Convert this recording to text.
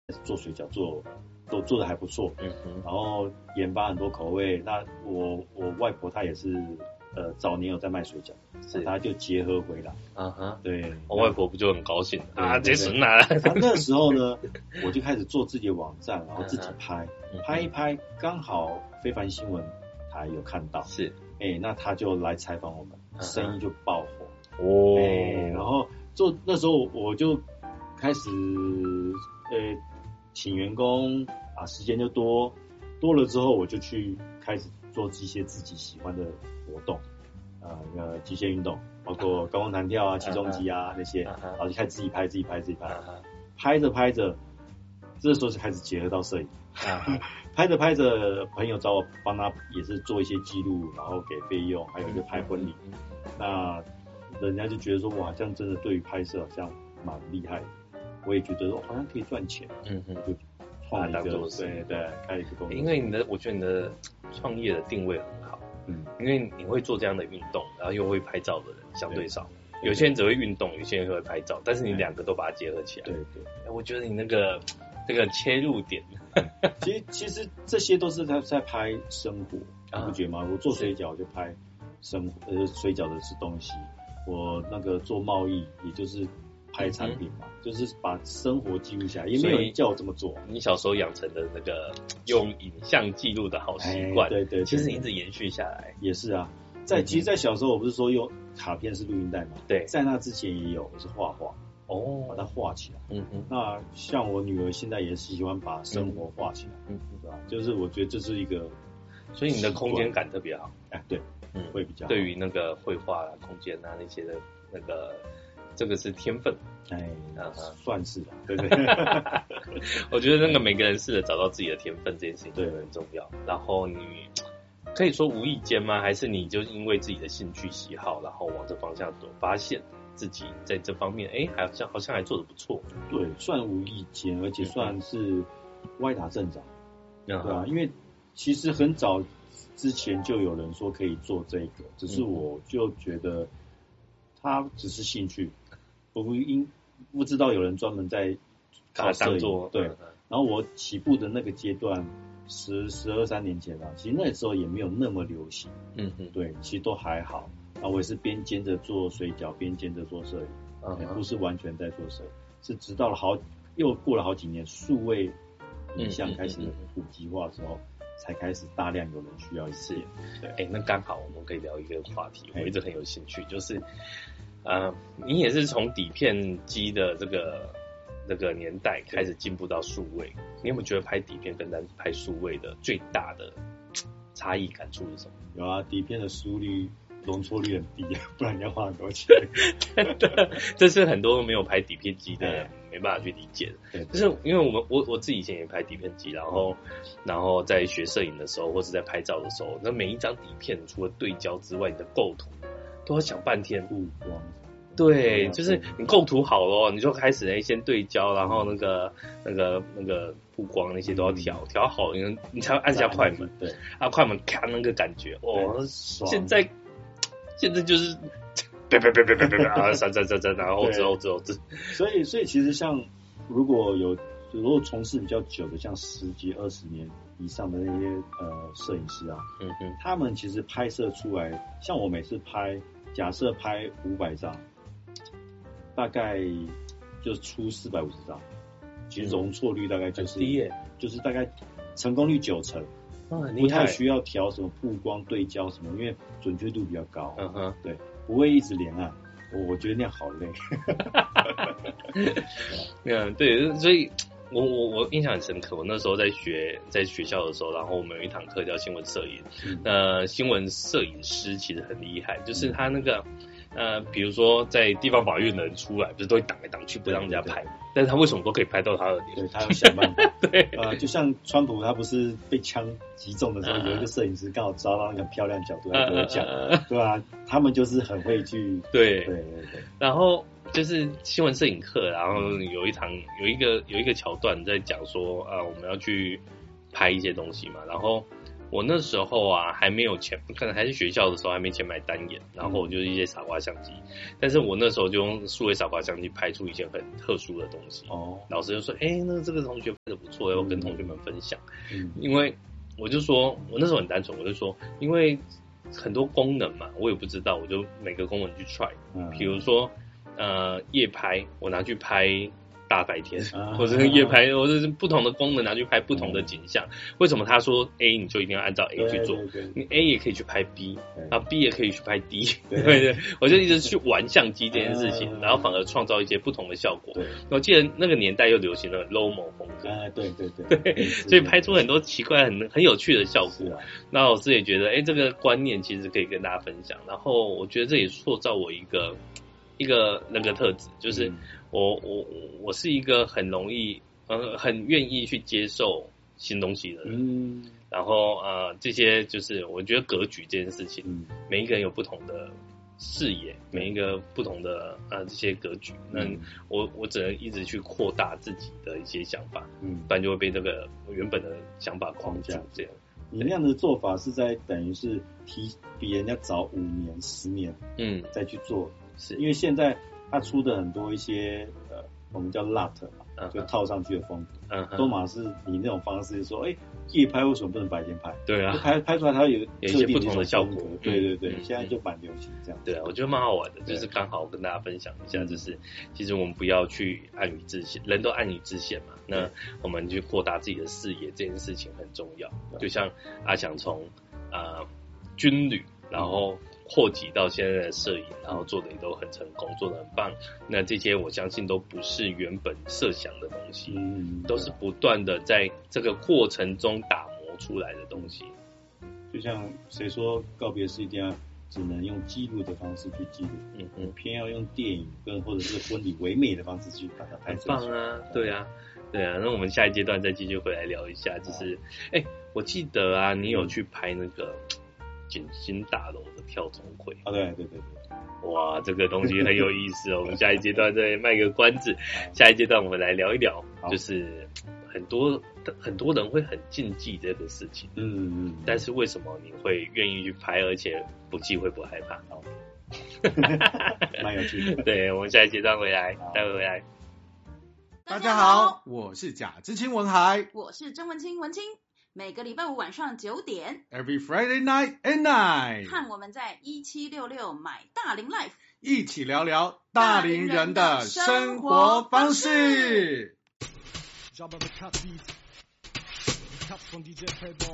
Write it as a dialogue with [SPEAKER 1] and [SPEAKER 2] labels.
[SPEAKER 1] 做水饺都做得还不错，然后研发很多口味。那我外婆她也是早年有在卖水饺，是她就结合回来。对，
[SPEAKER 2] 我外婆不就很高兴啊？这神拿来。
[SPEAKER 1] 那时候呢，我就开始做自己的网站，然后自己拍一拍，刚好非凡新闻台有看到，
[SPEAKER 2] 是，
[SPEAKER 1] 那他就来采访我们，生意就爆火
[SPEAKER 2] 哦。
[SPEAKER 1] 然后那时候我就开始请员工啊，时间就多了之后，我就去开始做一些自己喜欢的活动，极限运动，包括高空弹跳啊、起重机啊那些，然后就开始自己拍，拍着，这时候就开始结合到摄影，拍着，朋友找我帮他也是做一些记录，然后给费用，还有一个拍婚礼，那人家就觉得说哇，这样真的对于拍摄好像蛮厉害的。我也觉得好像可以赚钱，就创一个对，开一个公司。
[SPEAKER 2] 因为我觉得你的创业的定位很好，因为你会做这样的运动，然后又会拍照的人相对少，有些人只会运动，有些人会拍照，但是你两个都把它结合起来。
[SPEAKER 1] 对，
[SPEAKER 2] 我觉得你那个切入点，
[SPEAKER 1] 其实这些都是在拍生活，你不觉得吗？我做水饺就拍生活，水饺的是东西，我那个做贸易也就是拍产品嘛，就是把生活记录下来，也没有人叫我这么做。
[SPEAKER 2] 你小时候养成的那个用影像记录的好习惯，
[SPEAKER 1] 对，
[SPEAKER 2] 其实一直延续下来。
[SPEAKER 1] 也是啊，其实，在小时候我不是说用卡片是录音带嘛，
[SPEAKER 2] 对，
[SPEAKER 1] 在那之前也有，我是画画，把它画起来。那像我女儿现在也喜欢把生活画起来，对吧？就是我觉得这是一个，
[SPEAKER 2] 所以你的空间感特别好。
[SPEAKER 1] 对，会比较好。
[SPEAKER 2] 对于那个绘画啊、空间啊那些的那个。这个是天分，
[SPEAKER 1] 算是吧，对。
[SPEAKER 2] 我觉得那个每个人试着找到自己的天分这件事情对很重要。然后你可以说无意间吗？还是你就因为自己的兴趣喜好，然后往这方向走，发现自己在这方面，好像还做得不错。
[SPEAKER 1] 对，算无意间，而且算是歪打正着，对啊，因为其实很早之前就有人说可以做这个，只是我就觉得它只是兴趣。不知道有人专门在搞摄影，对。然后我起步的那个阶段，13年前吧，其实那时候也没有那么流行，对，其实都还好。然后我也是边兼着做水饺，边兼着做摄影，不是完全在做摄影，是直到又过了好几年，数位影像开始普及化之后，才开始大量有人需要一些。
[SPEAKER 2] 对，那刚好我们可以聊一个话题，我一直很有兴趣，就是你也是从底片机的这个年代开始进步到数位，你有没有觉得拍底片跟拍数位的最大的差异感触是什么？
[SPEAKER 1] 有啊，底片的输率、容错率很低，不然你要花很多钱。
[SPEAKER 2] 真的，这是很多没有拍底片机的人没办法去理解的。就是因为我自己以前也拍底片机，然后在学摄影的时候，或是在拍照的时候，那每一张底片除了对焦之外，你的构图都要想半天。
[SPEAKER 1] 布光。
[SPEAKER 2] 对，就是你构图好了，你就开始先对焦，然后那个布光那些都要调好，你才会按下快门。
[SPEAKER 1] 对，
[SPEAKER 2] 快门咔那个感觉，现在就是别闪，然后之后。
[SPEAKER 1] 所以其实像如果从事比较久的，像10几20年以上的那些摄影师啊，他们其实拍摄出来，像我每次假设拍500张。大概就出450张，其实容错率大概就是
[SPEAKER 2] 低耶，
[SPEAKER 1] 就是大概成功率90%，不太需要调什么布光对焦什么，因为准确度比较高。对，不会一直连按，我觉得那样好累。
[SPEAKER 2] 对，所以我印象很深刻。我那时候在学校的时候，然后我们有一堂课叫新闻摄影。新闻摄影师其实很厉害，就是他那个。比如说在地方法院的人出来，不是都会挡来挡去不让人家拍，但是他为什么都可以拍到他的脸？
[SPEAKER 1] 对，他要想办法。
[SPEAKER 2] 对，
[SPEAKER 1] 就像川普他不是被枪击中的时候，有一个摄影师刚好抓到那个漂亮角度来得奖，对吧？他们就是很会去对。
[SPEAKER 2] 然后就是新闻摄影课，然后有一个桥段在讲说我们要去拍一些东西嘛，然后我那时候啊还没有钱，可能还是学校的时候还没钱买单眼，然后就是一些傻瓜相机，但是我那时候就用数位傻瓜相机拍出一些很特殊的东西。老师就说，那这个同学拍的不错，要跟同学们分享。因为我就说，我那时候很单纯，我就说，因为很多功能嘛，我也不知道，我就每个功能去 try。比如说夜拍，我拿去拍大白天，或者是夜拍，或者是不同的功能拿去拍不同的景象。为什么他说 A 你就一定要按照 A 去做？你 A 也可以去拍 B， 然后 B 也可以去拍 D。对，我就一直去玩相机这件事情，然后反而创造一些不同的效果。我记得那个年代又流行了 Lomo 风格，对，所以拍出很多奇怪、很有趣的效果。那老师也觉得，这个观念其实可以跟大家分享。然后我觉得这也塑造我一个那个特质，就是我是一个很容易很愿意去接受新东西的人。然后这些就是我觉得格局这件事情，每一个人有不同的视野，每一个不同的这些格局，那我只能一直去扩大自己的一些想法，不然就会被这个原本的想法框架这样。
[SPEAKER 1] 你那样的做法是在等于是比人家早5年10年再去做，
[SPEAKER 2] 是
[SPEAKER 1] 因为现在他出的很多一些我们叫 LUT 嘛，就套上去的风格，都嘛是你那种方式说，夜拍为什么不能白天拍？对啊，拍出来它有
[SPEAKER 2] 一些不同的效果。
[SPEAKER 1] 对，现在就蛮流行这样。
[SPEAKER 2] 对啊，我觉得蛮好玩的，就是刚好跟大家分享一下，就是其实我们不要去安于之限，人都安于之限嘛，那我们去扩大自己的视野，这件事情很重要。就像阿翔从军旅，然后扩及到现在的摄影，然后做的也都很成功，做的很棒。那这些我相信都不是原本设想的东西，都是不断的在这个过程中打磨出来的东西。
[SPEAKER 1] 就像谁说告别式一定要只能用记录的方式去记录，偏要用电影或者是婚礼唯美的方式去把它拍出来。
[SPEAKER 2] 很棒啊，对啊。那我们下一阶段再继续回来聊一下，就是我记得啊，你有去拍那个景星大楼的跳钟馗。
[SPEAKER 1] 对，
[SPEAKER 2] 哇，这个东西很有意思哦。我们下一阶段再卖个关子，下一阶段我们来聊一聊，就是很多人会很禁忌这个事情，但是为什么你会愿意去拍，而且不忌讳不害怕？
[SPEAKER 1] 蛮有趣的。
[SPEAKER 2] 对，我们下一阶段待会回来。
[SPEAKER 3] 大家好，我是贾之清文海，
[SPEAKER 4] 我是曾文清文清。每个礼拜五晚上9点
[SPEAKER 3] ，Every Friday night at night，
[SPEAKER 4] 看我们在1766买大龄 Life，
[SPEAKER 3] 一起聊聊大龄人的生活方式。